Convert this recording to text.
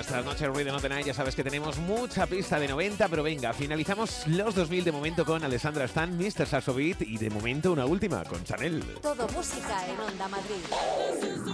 nuestras noches Rhythm of the Night. Ya sabes que tenemos mucha pista de 90, pero venga, finalizamos los 2000 de momento con Alessandra Stan, Mr. Saxo Beat y de momento una última con Chanel. Todo música en Onda Madrid.